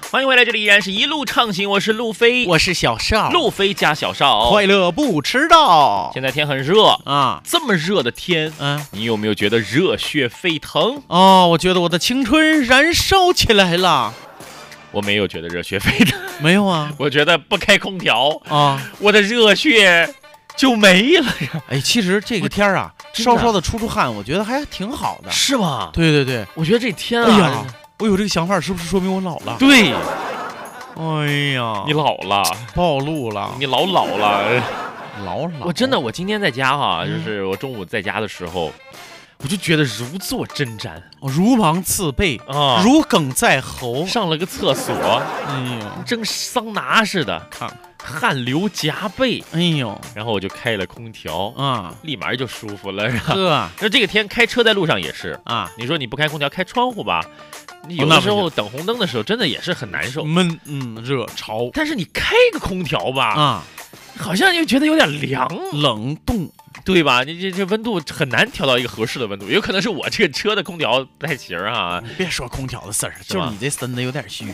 欢迎回来，这里依然是一路畅行，我是路飞， 我是小邵， 路飞加小邵， 快乐不迟到。 现在天很热啊， 这么热的天，你有没有觉得热血沸腾？ 哦，我觉得我的青春燃烧起来了。 我没有觉得热血沸腾， 没有啊， 我觉得不开空调啊， 我的热血就没了呀。 哎，其实这个天啊，稍稍的出汗，我觉得还挺好的， 是吗？ 对对对， 我觉得这天啊， 哎呀，我有这个想法，是不是说明我老了？ 对， 哎呀， 你老了， 暴露了， 你老了，我真的，我今天在家哈，就是我中午在家的时候，我就觉得如坐针毡， 如芒刺背啊，如鲠在喉。 上了个厕所，哎呦，蒸桑拿似的，汗流浃背， 哎呦， 然后我就开了空调啊， 立马就舒服了。 那这个天开车在路上也是啊， 你说你不开空调，开窗户吧，你有的时候等红灯的时候真的也是很难受， 闷，热潮。 但是你开个空调吧， 啊， 好像又觉得有点凉， 冷冻。 对吧？你这温度很难调到一个合适的温度，有可能是我这个车的空调不太行啊。 别说空调的事儿，就是你这身子有点虚，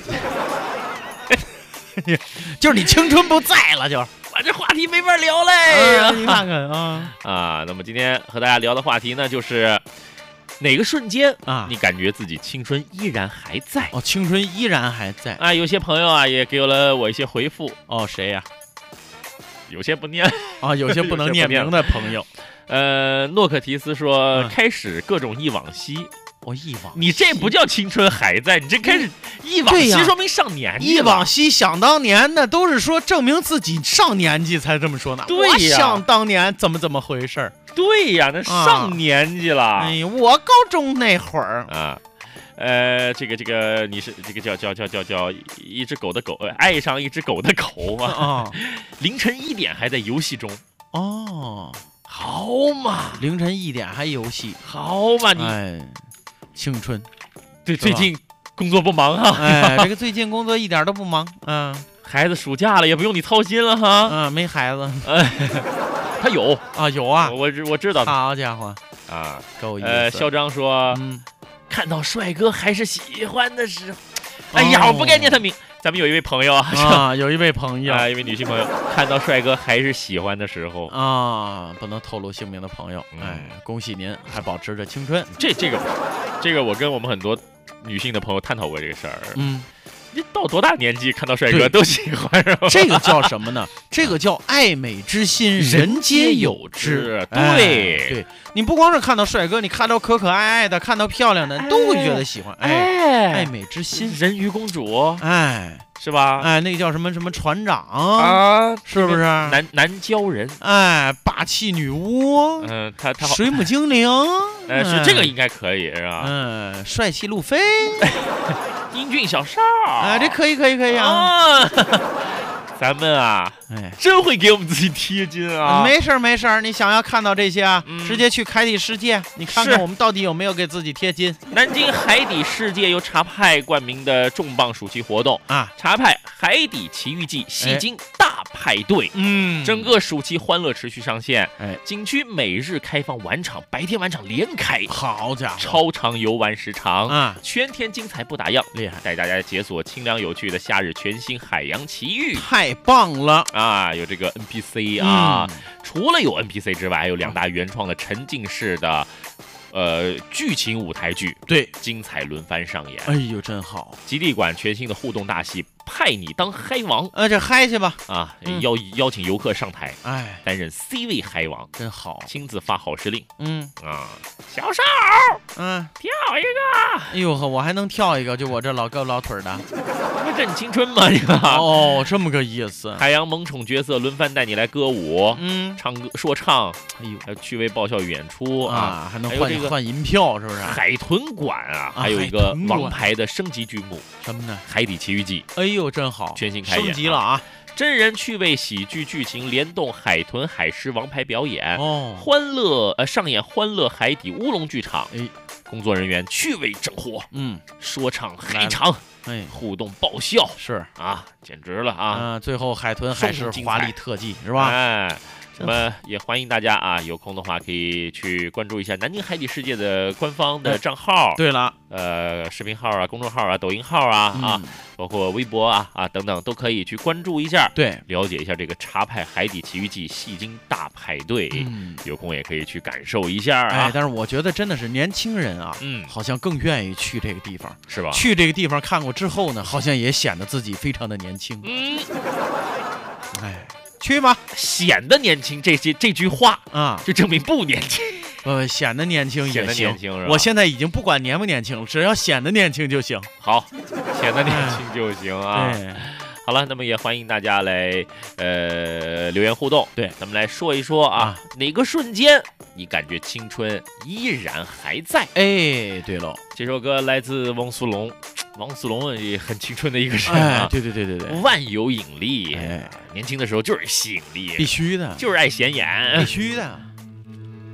就是你青春不在了，就是我这话题没法聊嘞。 你看看那么今天和大家聊的话题呢，就是哪个瞬间啊， 你感觉自己青春依然还在？ 哦，青春依然还在啊！有些朋友啊也给了我一些回复。 哦，谁呀？ 有些不念啊，有些不能念名的朋友。 诺克提斯说开始各种忆往昔。 忆往昔， 你这不叫青春还在，你这开始忆往昔，说明上年纪了。 忆往昔，想当年的都是说证明自己上年纪才这么说呢。 对呀， 我想当年怎么回事？ 对呀，那上年纪了。 哎呀，我高中那会儿啊。这个，你是这个叫一只狗的狗，爱上一只狗的狗啊！凌晨1点还在游戏中哦， 好嘛！ 凌晨1点还游戏， 好嘛！ 你青春， 对，最近工作不忙啊？ 这个最近工作一点都不忙， 孩子暑假了也不用你操心了哈， 没孩子， 他有啊，有啊， 我知道， 好家伙啊， 够意思。 嚣张说，看到帅哥还是喜欢的时候，哎呀，我不该念他名。咱们有一位朋友有一位朋友一位女性朋友，看到帅哥还是喜欢的时候不能透露姓名的朋友，恭喜您还保持着青春。 这个我跟我们很多女性的朋友探讨过这个事儿，你到多大年纪看到帅哥都喜欢， 这个叫什么呢？这个叫爱美之心，人皆有之。对，你不光是看到帅哥，你看到可可爱爱的，看到漂亮的，都会觉得喜欢。爱美之心， 人鱼公主，是吧？ 那个叫什么船长啊，是不是？ 南郊人， 霸气女巫， 他水母精灵， 是这个应该可以是吧？ 帅气路飞。 英俊小邵， 这可以啊！ 咱们真会给我们自己贴金啊！ 没事，你想要看到这些直接去海底世界，你看看我们到底有没有给自己贴金。 南京海底世界由茶派冠名的重磅暑期活动茶派海底奇遇记戏精大派对，整个暑期欢乐持续上线。景区每日开放晚场，白天晚场连开， 好家伙， 超长游玩时长全天精彩不打烊，厉害！带大家解锁清凉有趣的夏日全新海洋奇遇， 太棒了有这个 NPC 除了有 NPC 之外，还有2大原创的沉浸式的剧情舞台剧， 对， 精彩轮番上演。 哎呦，真好！ 极地馆全新的互动大戏派你当嗨王， 这嗨去吧邀请游客上台，担任 C 位嗨王， 真好， 亲自发好时令，小邵，跳一个， 哎呦呵，我还能跳一个，就我这老腿的， 这你青春嘛，你看这么个意思。 海洋萌宠角色轮番带你来歌舞，唱歌说唱， 哎呦， 还有趣味爆笑演出还能换银票，是不是？ 海豚馆还有一个王牌的升级剧目， 什么呢？ 海底奇遇记。 哎呦，真好， 全新开演， 升级了真人趣味喜剧剧情联动海豚海狮王牌表演上演欢乐海底乌龙剧场，工作人员趣味整活，说唱嗨场，互动爆笑， 是简直了最后海豚海狮华丽特技是吧？ 那么也欢迎大家有空的话可以去关注一下南京海底世界的官方的账号。 对了， 视频号公众号抖音号包括微博啊等等，都可以去关注一下， 对， 了解一下这个茶派海底奇遇记戏精大派对，有空也可以去感受一下啊。 但是我觉得真的是年轻人啊，好像更愿意去这个地方， 是吧？ 去这个地方看过之后呢，好像也显得自己非常的年轻。去吗？ 显得年轻这句话啊， 就证明不年轻。 显得年轻也行。 是吧？ 我现在已经不管年不年轻了，只要显得年轻就行。 好，显得年轻就行啊。好了，那么也欢迎大家来留言互动。 对， 咱们来说一说啊，哪个瞬间你感觉青春依然还在？ 对喽， 这首歌来自汪苏泷。汪苏泷也很青春的一个人啊， 对， 万有引力，年轻的时候就是吸引力， 必须的， 就是爱显眼， 必须的。